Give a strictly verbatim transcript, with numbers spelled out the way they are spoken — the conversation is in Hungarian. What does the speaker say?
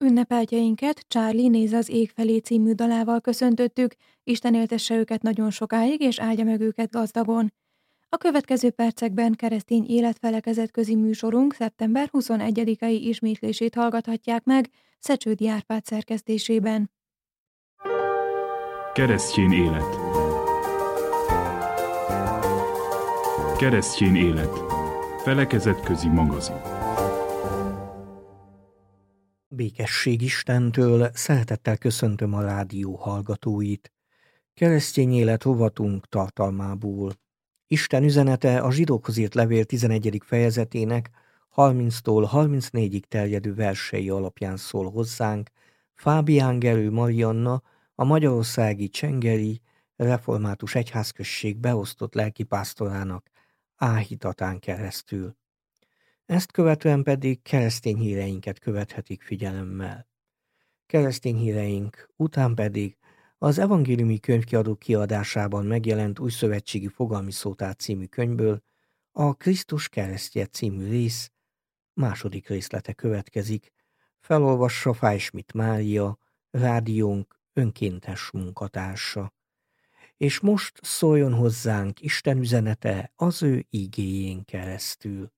Ünnepeltjeinket Charlie néz az ég felé című dalával köszöntöttük, Isten éltesse őket nagyon sokáig, és áldja meg őket gazdagon. A következő percekben keresztény életfelekezetközi műsorunk szeptember huszonegyedikei ismétlését hallgathatják meg Szecsődi Árpád szerkesztésében. Keresztény élet. Keresztény élet. Felekezetközi magazin. Békesség Istentől, szeretettel köszöntöm a rádió hallgatóit. Keresztény élet rovatunk tartalmából. Isten üzenete a zsidókhoz írt levél tizenegyedik fejezetének harminctól harmincnégyig terjedő versei alapján szól hozzánk Fábián Gerő Marianna, a magyarországi Csengeri Református Egyházközség beosztott lelkipásztorának áhítatán keresztül. Ezt követően pedig keresztény híreinket követhetik figyelemmel. Keresztény híreink után pedig az Evangéliumi Könyvkiadó kiadásában megjelent Újszövetségi Fogalmi Szótár című könyvből a Krisztus keresztje című rész második részlete következik, felolvassa Fáy Schmidt Mária, rádiónk önkéntes munkatársa. És most szóljon hozzánk Isten üzenete az ő igéjén keresztül.